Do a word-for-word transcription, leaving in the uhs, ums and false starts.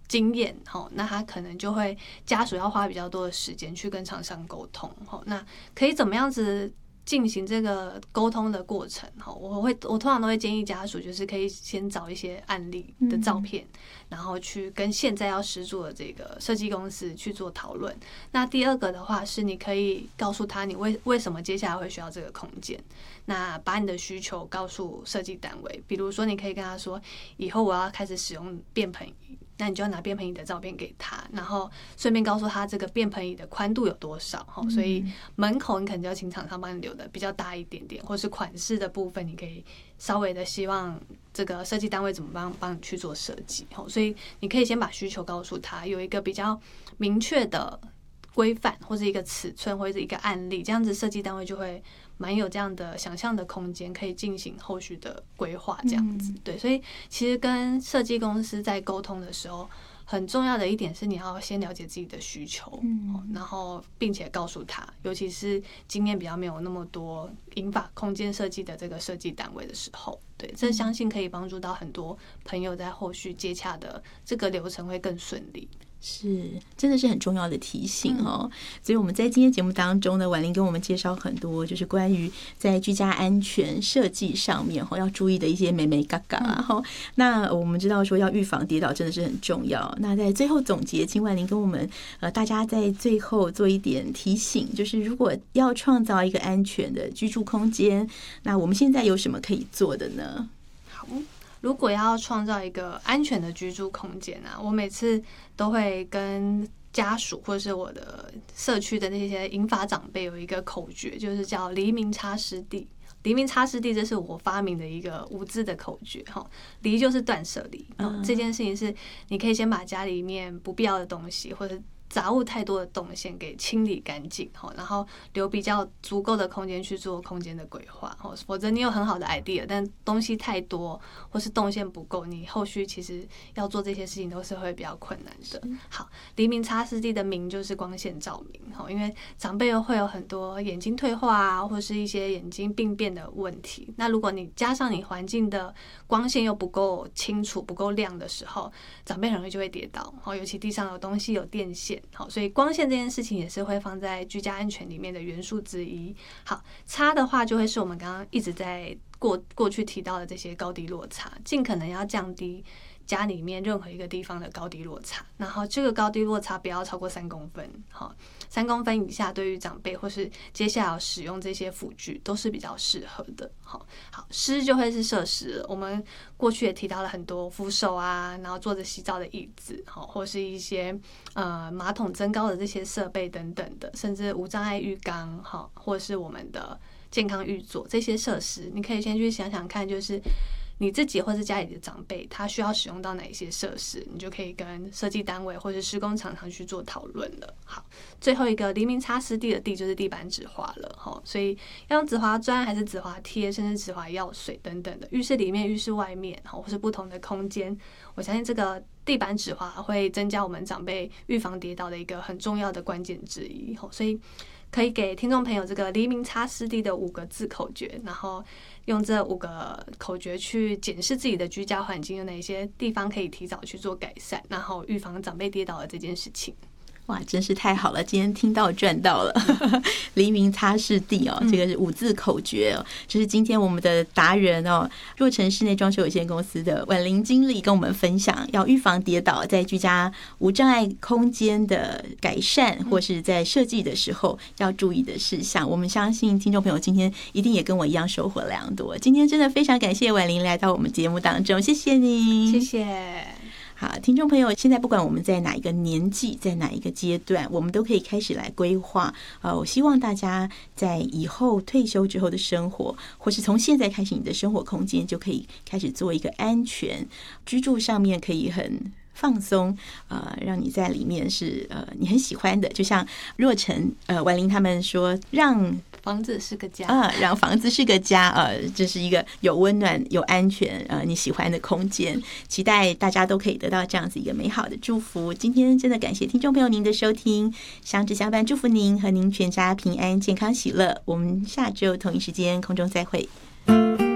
经验，那他可能就会家属要花比较多的时间去跟厂商沟通。那可以怎么样子进行这个沟通的过程？我会我通常都会建议家属就是可以先找一些案例的照片，嗯、然后去跟现在要施作的这个设计公司去做讨论。那第二个的话是你可以告诉他你为为什么接下来会需要这个空间，那把你的需求告诉设计单位。比如说你可以跟他说，以后我要开始使用便盆椅，那你就要拿便盆椅的照片给他，然后顺便告诉他这个便盆椅的宽度有多少，嗯、所以门口你可能就要请厂商帮你留的比较大一点点，或是款式的部分你可以稍微的希望这个设计单位怎么帮帮你去做设计，所以你可以先把需求告诉他，有一个比较明确的规范或者一个尺寸或者一个案例，这样子设计单位就会蛮有这样的想象的空间，可以进行后续的规划这样子。对，所以其实跟设计公司在沟通的时候，很重要的一点是你要先了解自己的需求，嗯、然后并且告诉他，尤其是经验比较没有那么多引发空间设计的这个设计单位的时候，对，这相信可以帮助到很多朋友在后续接洽的这个流程会更顺利。 是，真的是很重要的提醒哦。嗯、所以我们在今天节目当中呢，婉玲跟我们介绍很多，就是关于在居家安全设计上面哈要注意的一些眉眉角角啊。哈、嗯，那我们知道说要预防跌倒真的是很重要。那在最后总结，请婉玲跟我们呃大家在最后做一点提醒，就是如果要创造一个安全的居住空间，那我们现在有什么可以做的呢？ 好。如果要创造一个安全的居住空间啊，我每次都会跟家属或者是我的社区的那些银发长辈有一个口诀，就是叫黎明擦湿地。黎明擦湿地，这是我发明的一个无字的口诀哈。离就是断舍离，嗯，这件事情是你可以先把家里面不必要的东西或者杂物太多的动线给清理干净，然后留比较足够的空间去做空间的规划，否则你有很好的 idea， 但东西太多或是动线不够，你后续其实要做这些事情都是会比较困难的。好，黎明擦湿地的明就是光线照明，因为长辈会有很多眼睛退化啊，或是一些眼睛病变的问题，那如果你加上你环境的光线又不够清楚不够亮的时候，长辈很容易就会跌倒，尤其地上有东西有电线，好，所以光线这件事情也是会放在居家安全里面的元素之一。好，差的话就会是我们刚刚一直在过过去提到的这些高低落差，尽可能要降低家里面任何一个地方的高低落差，然后这个高低落差不要超过三公分，好，三公分以下对于长辈或是接下来要使用这些辅具都是比较适合的。好，好，湿就会是设施，我们过去也提到了很多扶手啊，然后坐着洗澡的椅子，好，或是一些呃马桶增高的这些设备等等的，甚至无障碍浴缸，好，或是我们的健康浴座这些设施，你可以先去想想看，就是你自己或是家里的长辈他需要使用到哪一些设施，你就可以跟设计单位或是施工厂商去做讨论了。好，最后一个黎明擦湿地的地就是地板纸滑了，所以要用紫滑砖还是紫滑贴甚至紫滑药水等等的，浴室里面浴室外面或是不同的空间，我相信这个地板纸滑会增加我们长辈预防跌倒的一个很重要的关键之一，所以可以给听众朋友这个黎明擦湿地的五个字口诀，然后用这五个口诀去检视自己的居家环境有哪些地方可以提早去做改善，然后预防长辈跌倒的这件事情。 哇，真是太好了！今天听到赚到了，黎明擦湿地哦，这个是五字口诀哦。这是今天我们的达人哦，若成室内装修有限公司的婉玲经理跟我们分享，要预防跌倒，在居家无障碍空间的改善，或是在设计的时候要注意的事项。我们相信听众朋友今天一定也跟我一样收获良多。今天真的非常感谢婉玲来到我们节目当中，谢谢你， 谢谢。 好，听众朋友，现在不管我们在哪一个年纪，在哪一个阶段，我们都可以开始来规划。呃，我希望大家在以后退休之后的生活，或是从现在开始，你的生活空间就可以开始做一个安全居住上面可以很放松，呃，让你在里面是呃你很喜欢的。就像若成呃婉玲他们说，让房子是个家啊，让房子是个家，呃，这是一个有温暖、有安全，呃，你喜欢的空间。期待大家都可以得到这样子一个美好的祝福。今天真的感谢听众朋友您的收听，相知相伴，祝福您和您全家平安、健康、喜乐。我们下周同一时间空中再会。